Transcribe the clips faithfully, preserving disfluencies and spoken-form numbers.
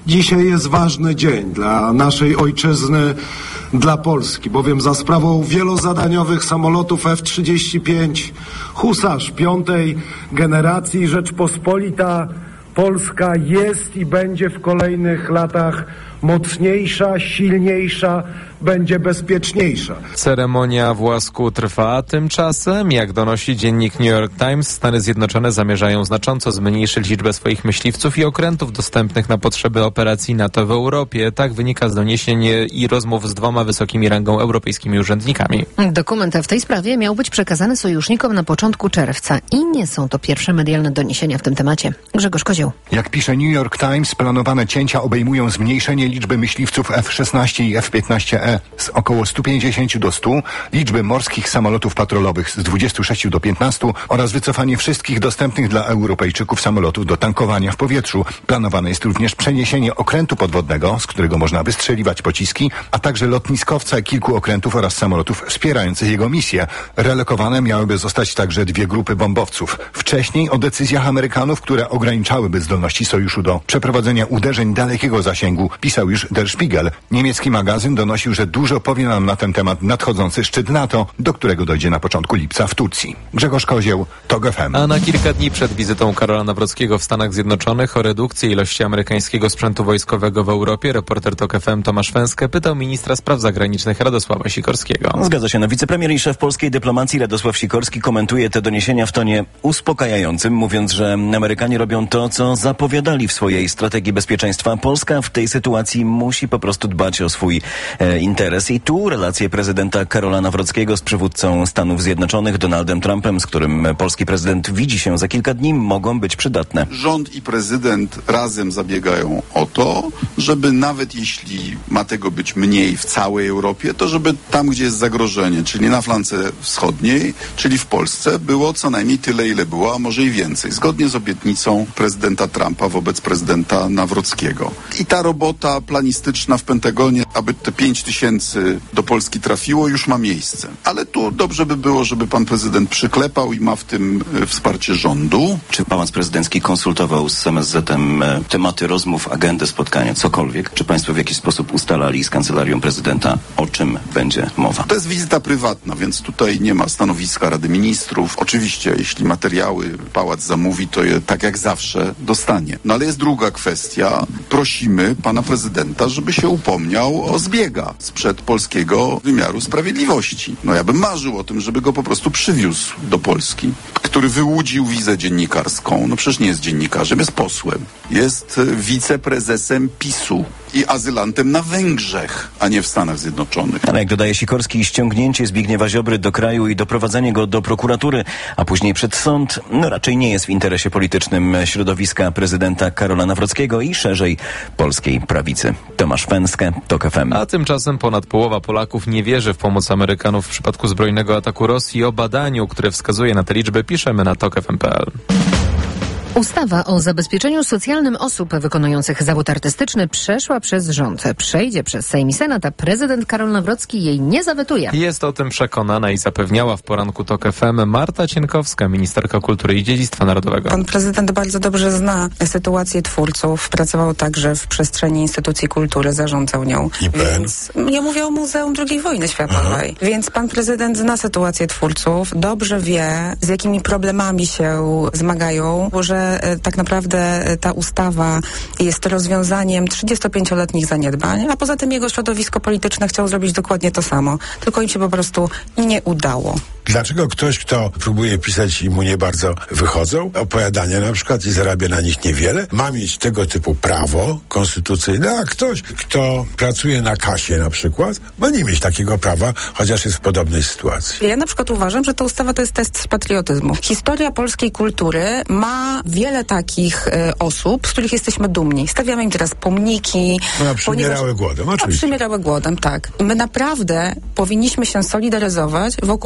Dzisiaj jest ważny dzień dla naszej ojczyzny, dla Polski, bowiem za sprawą wielozadaniowych samolotów F trzydzieści pięć Husarz piątej generacji Rzeczpospolita Polska jest i będzie w kolejnych latach mocniejsza, silniejsza, będzie bezpieczniejsza. Ceremonia w Łasku trwa. Tymczasem, jak donosi dziennik New York Times, Stany Zjednoczone zamierzają znacząco zmniejszyć liczbę swoich myśliwców i okrętów dostępnych na potrzeby operacji NATO w Europie. Tak wynika z doniesień i rozmów z dwoma wysokimi rangą europejskimi urzędnikami. Dokument w tej sprawie miał być przekazany sojusznikom na początku czerwca i nie są to pierwsze medialne doniesienia w tym temacie. Grzegorz Kozioł. Jak pisze New York Times, planowane cięcia obejmują zmniejszenie liczby myśliwców F szesnaście i F piętnaście E z około sto pięćdziesiąt do stu, liczby morskich samolotów patrolowych z dwudziestu sześciu do piętnastu oraz wycofanie wszystkich dostępnych dla Europejczyków samolotów do tankowania w powietrzu. Planowane jest również przeniesienie okrętu podwodnego, z którego można wystrzeliwać pociski, a także lotniskowca kilku okrętów oraz samolotów wspierających jego misję. Relokowane miałyby zostać także dwie grupy bombowców. Wcześniej o decyzjach Amerykanów, które ograniczałyby zdolności sojuszu do przeprowadzenia uderzeń dalekiego zasięgu, pisał już Der Spiegel. Niemiecki magazyn donosił, że dużo powie nam na ten temat nadchodzący szczyt NATO, do którego dojdzie na początku lipca w Turcji. Grzegorz Kozieł, TOG F M. A na kilka dni przed wizytą Karola Nawrockiego w Stanach Zjednoczonych o redukcję ilości amerykańskiego sprzętu wojskowego w Europie reporter TOG F M Tomasz Węskę pytał ministra spraw zagranicznych Radosława Sikorskiego. Zgadza się. No, wicepremier i szef polskiej dyplomacji Radosław Sikorski komentuje te doniesienia w tonie uspokajającym, mówiąc, że Amerykanie robią to, co zapowiadali w swojej strategii bezpieczeństwa. Polska w tej sytuacji musi po prostu dbać o swój e, interes. I tu relacje prezydenta Karola Nawrockiego z przywódcą Stanów Zjednoczonych Donaldem Trumpem, z którym polski prezydent widzi się za kilka dni, mogą być przydatne. Rząd i prezydent razem zabiegają o to, żeby nawet jeśli ma tego być mniej w całej Europie, to żeby tam, gdzie jest zagrożenie, czyli na flance wschodniej, czyli w Polsce, było co najmniej tyle, ile było, a może i więcej. Zgodnie z obietnicą prezydenta Trumpa wobec prezydenta Nawrockiego. I ta robota planistyczna w Pentagonie, aby te pięć tysięcy do Polski trafiło, już ma miejsce. Ale tu dobrze by było, żeby pan prezydent przyklepał i ma w tym e, wsparcie rządu. Czy pałac prezydencki konsultował z M S Z-em e, tematy rozmów, agendę spotkania, cokolwiek? Czy państwo w jakiś sposób ustalali z kancelarią prezydenta, o czym będzie mowa? To jest wizyta prywatna, więc tutaj nie ma stanowiska Rady Ministrów. Oczywiście, jeśli materiały pałac zamówi, to je tak jak zawsze dostanie. No ale jest druga kwestia. Prosimy pana prezydenta, żeby się upomniał o zbiega sprzed polskiego wymiaru sprawiedliwości. No ja bym marzył o tym, żeby go po prostu przywiózł do Polski, który wyłudził wizę dziennikarską. No przecież nie jest dziennikarzem, jest posłem. Jest wiceprezesem PiSu i azylantem na Węgrzech, a nie w Stanach Zjednoczonych. Ale jak dodaje Sikorski, ściągnięcie Zbigniewa Ziobry do kraju i doprowadzenie go do prokuratury, a później przed sąd, no raczej nie jest w interesie politycznym środowiska prezydenta Karola Nawrockiego i szerzej polskiej prawicy. Tomasz Węskę, TOG F M. A tymczasem ponad połowa Polaków nie wierzy w pomoc Amerykanów w przypadku zbrojnego ataku Rosji. O badaniu, które wskazuje na te liczby, piszemy na tok f m kropka p l. Ustawa o zabezpieczeniu socjalnym osób wykonujących zawód artystyczny przeszła przez rząd. Przejdzie przez Sejm i Senat, a prezydent Karol Nawrocki jej nie zawetuje. Jest o tym przekonana i zapewniała w poranku TOK F M Marta Cienkowska, ministerka kultury i dziedzictwa narodowego. Pan prezydent bardzo dobrze zna sytuację twórców. Pracował także w przestrzeni instytucji kultury, zarządzał nią. I Więc ja mówię o Muzeum drugiej Wojny Światowej. Aha. Więc pan prezydent zna sytuację twórców, dobrze wie, z jakimi problemami się zmagają, że tak naprawdę ta ustawa jest rozwiązaniem trzydziestopięcioletnich zaniedbań, a poza tym jego środowisko polityczne chciało zrobić dokładnie to samo, tylko im się po prostu nie udało. Dlaczego ktoś, kto próbuje pisać i mu nie bardzo wychodzą, opowiadania na przykład i zarabia na nich niewiele, ma mieć tego typu prawo konstytucyjne, a ktoś, kto pracuje na kasie na przykład, ma nie mieć takiego prawa, chociaż jest w podobnej sytuacji. Ja na przykład uważam, że ta ustawa to jest test patriotyzmu. Historia polskiej kultury ma wiele takich e, osób, z których jesteśmy dumni. Stawiamy im teraz pomniki. No, przymierały ponieważ... głodem, oczywiście. Przymierały głodem, tak. My naprawdę powinniśmy się solidaryzować wokół osób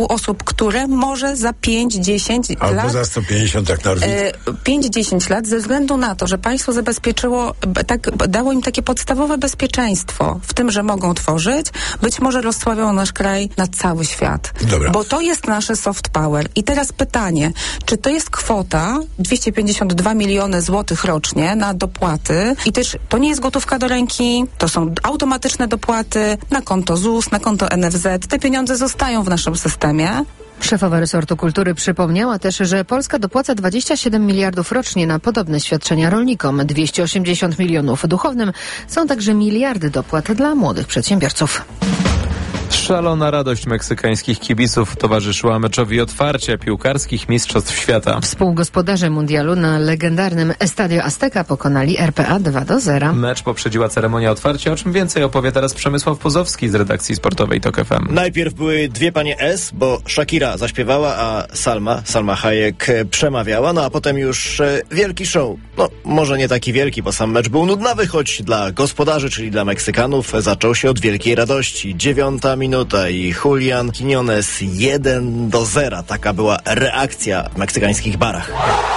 które może za pięć dziesięć lat... Albo za sto pięćdziesiąt jak Norwid. pięć dziesięć lat ze względu na to, że państwo zabezpieczyło, tak, dało im takie podstawowe bezpieczeństwo w tym, że mogą tworzyć, być może rozsławią nasz kraj na cały świat. Dobra. Bo to jest nasze soft power. I teraz pytanie, czy to jest kwota dwieście pięćdziesiąt dwa miliony złotych rocznie na dopłaty i też to nie jest gotówka do ręki, to są automatyczne dopłaty na konto Z U S, na konto N F Z. Te pieniądze zostają w naszym systemie. Szefowa resortu kultury przypomniała też, że Polska dopłaca dwadzieścia siedem miliardów rocznie na podobne świadczenia rolnikom, dwieście osiemdziesiąt milionów duchownym. Są także miliardy dopłat dla młodych przedsiębiorców. Szalona radość meksykańskich kibiców towarzyszyła meczowi otwarcia piłkarskich Mistrzostw Świata. Współgospodarze mundialu na legendarnym Estadio Azteca pokonali R P A dwa do zera. Mecz poprzedziła ceremonia otwarcia, o czym więcej opowie teraz Przemysław Pozowski z redakcji sportowej Tok F M. Najpierw były dwie panie S, bo Shakira zaśpiewała, a Salma, Salma Hayek przemawiała, no a potem już e, wielki show. No, może nie taki wielki, bo sam mecz był nudnawy, choć dla gospodarzy, czyli dla Meksykanów, zaczął się od wielkiej radości. Dziewiąta minuta i Julian Quiñones jeden do zera. Taka była reakcja w meksykańskich barach.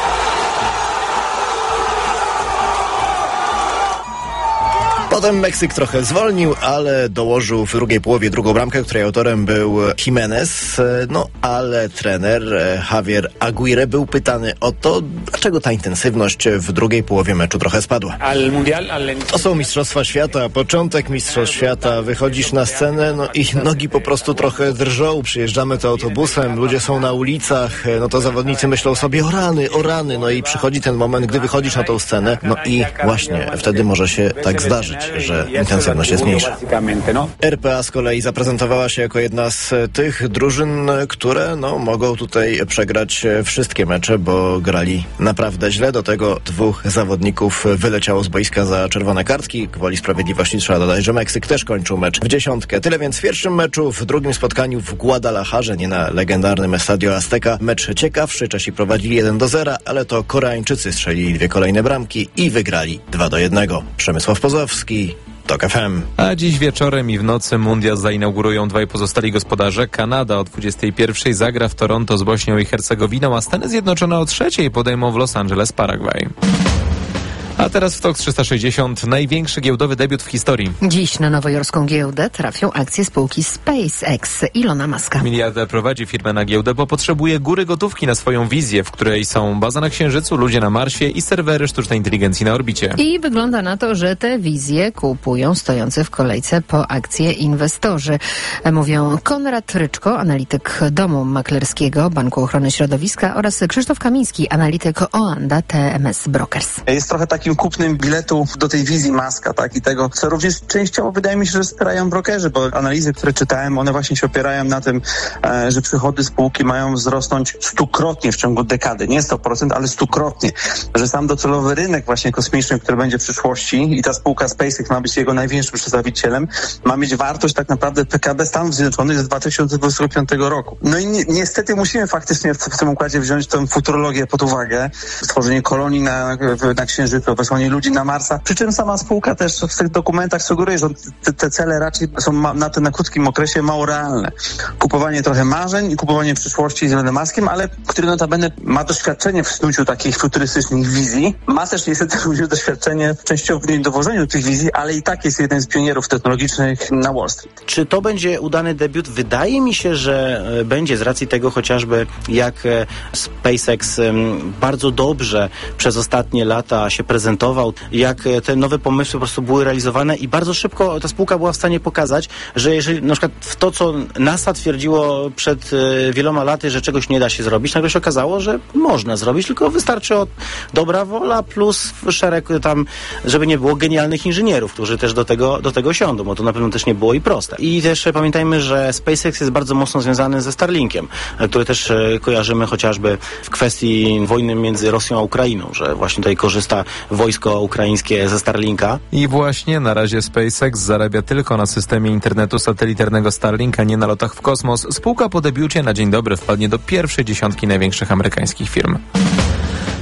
Potem Meksyk trochę zwolnił, ale dołożył w drugiej połowie drugą bramkę, której autorem był Jimenez. No, ale trener Javier Aguirre był pytany o to, dlaczego ta intensywność w drugiej połowie meczu trochę spadła. To są Mistrzostwa Świata, początek Mistrzostw Świata. Wychodzisz na scenę, no i nogi po prostu trochę drżą. Przyjeżdżamy to autobusem, ludzie są na ulicach, no to zawodnicy myślą sobie o rany, o rany. No i przychodzi ten moment, gdy wychodzisz na tą scenę, no i właśnie wtedy może się tak zdarzyć, że intensywność jest mniejsza. R P A z kolei zaprezentowała się jako jedna z tych drużyn, które no, mogą tutaj przegrać wszystkie mecze, bo grali naprawdę źle. Do tego dwóch zawodników wyleciało z boiska za czerwone kartki. Gwoli sprawiedliwości trzeba dodać, że Meksyk też kończył mecz w dziesiątkę. Tyle więc w pierwszym meczu, w drugim spotkaniu w Guadalajarze, nie na legendarnym Estadio Azteca. Mecz ciekawszy, Czesi prowadzili jeden do zera, ale to Koreańczycy strzelili dwie kolejne bramki i wygrali dwa do jednego. Przemysław Pozowski, Tok F M. A dziś wieczorem i w nocy mundial zainaugurują dwaj pozostali gospodarze. Kanada o dwudziestej pierwszej zagra w Toronto z Bośnią i Hercegowiną, a Stany Zjednoczone o trzeciej podejmą w Los Angeles Paragwaj. A teraz w Tok trzysta sześćdziesiąt największy giełdowy debiut w historii. Dziś na nowojorską giełdę trafią akcje spółki SpaceX Ilona Muska. Miliarder prowadzi firmę na giełdę, bo potrzebuje góry gotówki na swoją wizję, w której są baza na Księżycu, ludzie na Marsie i serwery sztucznej inteligencji na orbicie. I wygląda na to, że te wizje kupują stojący w kolejce po akcje inwestorzy. Mówią Konrad Ryczko, analityk domu maklerskiego Banku Ochrony Środowiska, oraz Krzysztof Kamiński, analityk Oanda T M S Brokers. Jest trochę takim kupnem biletu do tej wizji Muska, tak, i tego, co również częściowo wydaje mi się, że wspierają brokerzy, bo analizy, które czytałem, one właśnie się opierają na tym, e, że przychody spółki mają wzrosnąć stukrotnie w ciągu dekady. Nie sto procent, ale stukrotnie. Że sam docelowy rynek właśnie kosmiczny, który będzie w przyszłości i ta spółka SpaceX ma być jego największym przedstawicielem, ma mieć wartość tak naprawdę P K B Stanów Zjednoczonych z dwa tysiące dwudziestego piątego roku. No i ni- niestety musimy faktycznie w, w tym układzie wziąć tę futurologię pod uwagę. Stworzenie kolonii na, na Księżycu, wysłanie ludzi na Marsa. Przy czym sama spółka też w tych dokumentach sugeruje, że te, te cele raczej są ma, na, te, na krótkim okresie mało realne. Kupowanie trochę marzeń i kupowanie przyszłości z Elonem Muskiem, ale który notabene ma doświadczenie w snuciu takich futurystycznych wizji. Ma też niestety również doświadczenie częściowo w dowożeniu tych wizji, ale i tak jest jeden z pionierów technologicznych na Wall Street. Czy to będzie udany debiut? Wydaje mi się, że będzie z racji tego chociażby, jak SpaceX bardzo dobrze przez ostatnie lata się prezentował, jak te nowe pomysły po prostu były realizowane i bardzo szybko ta spółka była w stanie pokazać, że jeżeli na przykład w to, co NASA twierdziło przed wieloma laty, że czegoś nie da się zrobić, nagle się okazało, że można zrobić, tylko wystarczy od dobra wola plus szereg tam, żeby nie było genialnych inżynierów, którzy też do tego, do tego siądą, bo to na pewno też nie było i proste. I też pamiętajmy, że SpaceX jest bardzo mocno związany ze Starlinkiem, który też kojarzymy chociażby w kwestii wojny między Rosją a Ukrainą, że właśnie tutaj korzysta wojsko ukraińskie ze Starlinka. I właśnie na razie SpaceX zarabia tylko na systemie internetu satelitarnego Starlink, a nie na lotach w kosmos. Spółka po debiucie na dzień dobry wpadnie do pierwszej dziesiątki największych amerykańskich firm.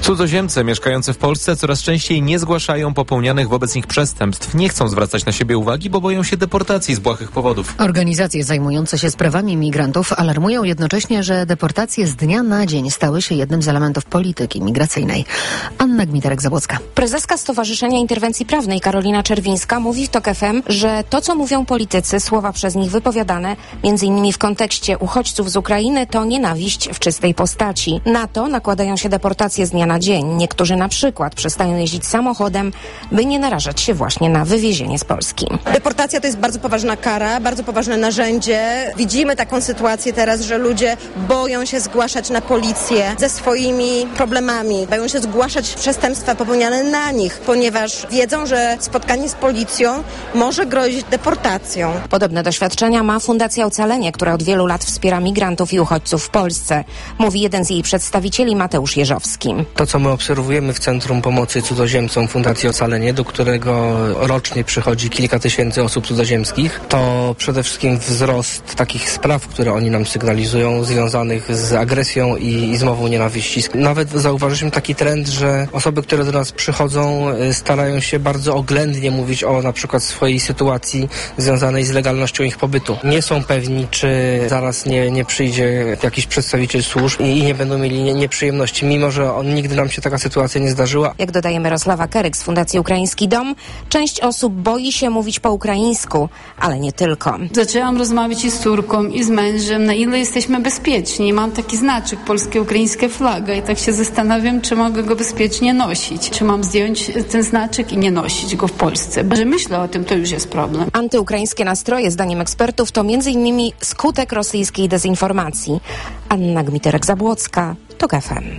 Cudzoziemcy mieszkający w Polsce coraz częściej nie zgłaszają popełnianych wobec nich przestępstw. Nie chcą zwracać na siebie uwagi, bo boją się deportacji z błahych powodów. Organizacje zajmujące się sprawami migrantów alarmują jednocześnie, że deportacje z dnia na dzień stały się jednym z elementów polityki migracyjnej. Anna Gmiterek-Zabłocka. Prezeska Stowarzyszenia Interwencji Prawnej Karolina Czerwińska mówi w TOK F M, że to, co mówią politycy, słowa przez nich wypowiadane, między innymi w kontekście uchodźców z Ukrainy, to nienawiść w czystej postaci. Na to nakładają się deportacje z dnia na dzień. Niektórzy na przykład przestają jeździć samochodem, by nie narażać się właśnie na wywiezienie z Polski. Deportacja to jest bardzo poważna kara, bardzo poważne narzędzie. Widzimy taką sytuację teraz, że ludzie boją się zgłaszać na policję ze swoimi problemami. Boją się zgłaszać przestępstwa popełniane na nich, ponieważ wiedzą, że spotkanie z policją może grozić deportacją. Podobne doświadczenia ma Fundacja Ocalenie, która od wielu lat wspiera migrantów i uchodźców w Polsce. Mówi jeden z jej przedstawicieli, Mateusz Jeżowski. To, co my obserwujemy w Centrum Pomocy Cudzoziemcom Fundacji Ocalenie, do którego rocznie przychodzi kilka tysięcy osób cudzoziemskich, to przede wszystkim wzrost takich spraw, które oni nam sygnalizują, związanych z agresją i, i z mową nienawiści. Nawet zauważyliśmy taki trend, że osoby, które do nas przychodzą, starają się bardzo oględnie mówić o na przykład swojej sytuacji związanej z legalnością ich pobytu. Nie są pewni, czy zaraz nie, nie przyjdzie jakiś przedstawiciel służb i, i nie będą mieli nie, nieprzyjemności, mimo że on, nigdy nam się taka sytuacja nie zdarzyła. Jak dodaje Mirosława Keryk z Fundacji Ukraiński Dom, część osób boi się mówić po ukraińsku, ale nie tylko. Zaczęłam rozmawiać i z córką, i z mężem, na ile jesteśmy bezpieczni. Mam taki znaczek, polsko-ukraińska flaga i tak się zastanawiam, czy mogę go bezpiecznie nosić. Czy mam zdjąć ten znaczek i nie nosić go w Polsce. Bo że myślę o tym, to już jest problem. Antyukraińskie nastroje, zdaniem ekspertów, to między innymi skutek rosyjskiej dezinformacji. Anna Gmiterek-Zabłocka, TOK F M.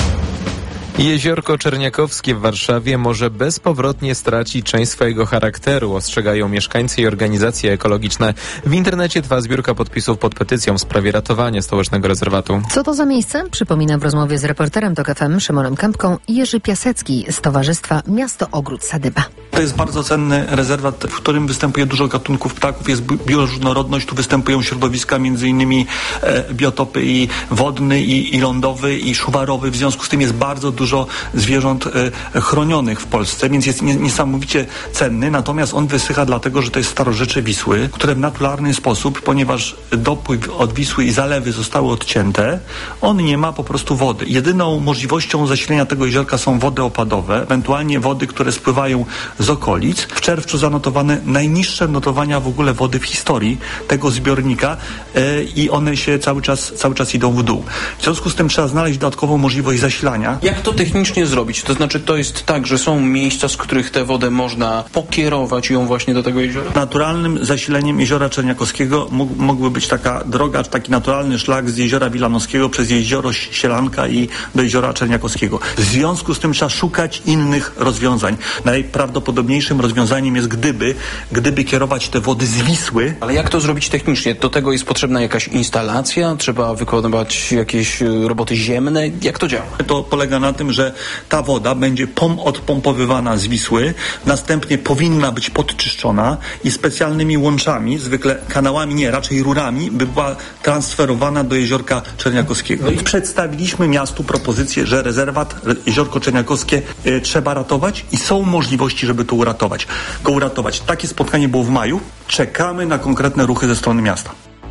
Jeziorko Czerniakowskie w Warszawie może bezpowrotnie stracić część swojego charakteru, ostrzegają mieszkańcy i organizacje ekologiczne. W internecie trwa zbiórka podpisów pod petycją w sprawie ratowania stołecznego rezerwatu. Co to za miejsce? Przypomina w rozmowie z reporterem TOK F M Szymonem Kępką Jerzy Piasecki z Towarzystwa Miasto Ogród Sadyba. To jest bardzo cenny rezerwat, w którym występuje dużo gatunków ptaków, jest bioróżnorodność, tu występują środowiska, między innymi e, biotopy i wodny, i, i lądowy, i szuwarowy. W związku z tym jest bardzo dużo zwierząt e, chronionych w Polsce, więc jest nie, niesamowicie cenny. Natomiast on wysycha dlatego, że to jest starorzecze Wisły, które w naturalny sposób, ponieważ dopływ od Wisły i zalewy zostały odcięte, on nie ma po prostu wody. Jedyną możliwością zasilenia tego jeziorka są wody opadowe, ewentualnie wody, które spływają z okolic. W czerwcu zanotowane najniższe notowania w ogóle wody w historii tego zbiornika e, i one się cały czas, cały czas idą w dół. W związku z tym trzeba znaleźć dodatkową możliwość zasilania. Jak to technicznie zrobić? To znaczy to jest tak, że są miejsca, z których tę wodę można pokierować ją właśnie do tego jeziora? Naturalnym zasileniem jeziora Czerniakowskiego mógł, mógłby być taka droga, taki naturalny szlak z jeziora Wilanowskiego przez jezioro Sielanka i do jeziora Czerniakowskiego. W związku z tym trzeba szukać innych rozwiązań. Najprawdopodobniejszym rozwiązaniem jest gdyby, gdyby kierować te wody z Wisły. Ale jak to zrobić technicznie? Do tego jest potrzebna jakaś instalacja? Trzeba wykonywać jakieś roboty ziemne? Jak to działa? To polega na tym, że ta woda będzie pom odpompowywana z Wisły, następnie powinna być podczyszczona i specjalnymi łączami, zwykle kanałami, nie, raczej rurami, by była transferowana do jeziorka Czerniakowskiego. No i przedstawiliśmy miastu propozycję, że rezerwat jeziorko Czerniakowskie y, trzeba ratować i są możliwości, żeby to uratować. Go uratować. Takie spotkanie było w maju. Czekamy na konkretne ruchy ze strony miasta.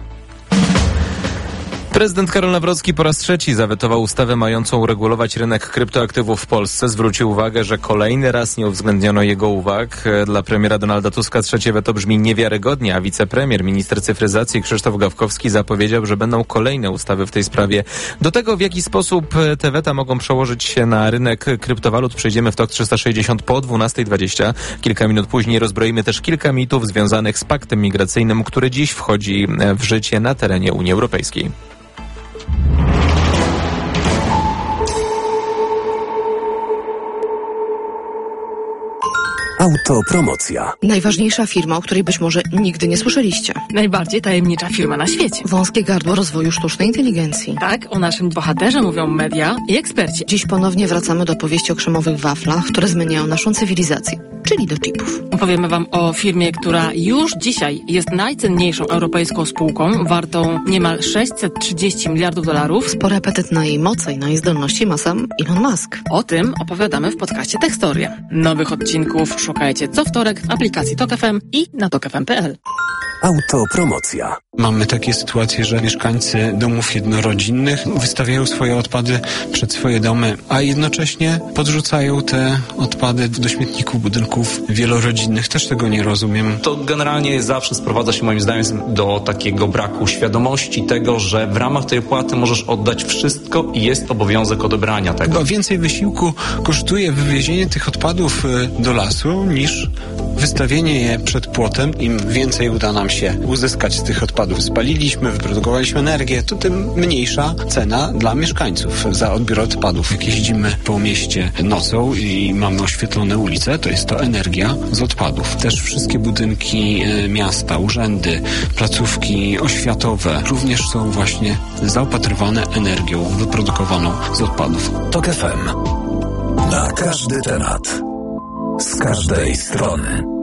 Prezydent Karol Nawrocki po raz trzeci zawetował ustawę mającą uregulować rynek kryptoaktywów w Polsce. Zwrócił uwagę, że kolejny raz nie uwzględniono jego uwag. Dla premiera Donalda Tuska trzecie weto brzmi niewiarygodnie, a wicepremier, minister cyfryzacji Krzysztof Gawkowski zapowiedział, że będą kolejne ustawy w tej sprawie. Do tego, w jaki sposób te weta mogą przełożyć się na rynek kryptowalut, przejdziemy w TOK trzysta sześćdziesiąt po dwunastej dwadzieścia. Kilka minut później rozbroimy też kilka mitów związanych z paktem migracyjnym, który dziś wchodzi w życie na terenie Unii Europejskiej. Autopromocja. Najważniejsza firma, o której być może nigdy nie słyszeliście. Najbardziej tajemnicza firma na świecie. Wąskie gardło rozwoju sztucznej inteligencji. Tak, o naszym bohaterze mówią media i eksperci. Dziś ponownie wracamy do powieści o krzemowych waflach, które zmieniają naszą cywilizację, czyli do chipów. Opowiemy wam o firmie, która już dzisiaj jest najcenniejszą europejską spółką, wartą niemal sześćset trzydzieści miliardów dolarów. Spory apetyt na jej moce i na jej zdolności ma sam Elon Musk. O tym opowiadamy w podcaście Tekstoria. Nowych odcinków szukajcie co wtorek w aplikacji Tok F M i na tok f m kropka p l. Autopromocja. Mamy takie sytuacje, że mieszkańcy domów jednorodzinnych wystawiają swoje odpady przed swoje domy, a jednocześnie podrzucają te odpady do śmietników budynków wielorodzinnych. Też tego nie rozumiem. To generalnie zawsze sprowadza się moim zdaniem do takiego braku świadomości tego, że w ramach tej opłaty możesz oddać wszystko i jest obowiązek odebrania tego. Chyba więcej wysiłku kosztuje wywiezienie tych odpadów do lasu niż wystawienie je przed płotem. Im więcej uda nam się uzyskać z tych odpadów, spaliliśmy, wyprodukowaliśmy energię, to tym mniejsza cena dla mieszkańców za odbiór odpadów. Jak jeździmy po mieście nocą i mamy oświetlone ulice, to jest to energia z odpadów. Też wszystkie budynki miasta, urzędy, placówki oświatowe również są właśnie zaopatrywane energią wyprodukowaną z odpadów. Tok F M. Na każdy temat. Z każdej strony.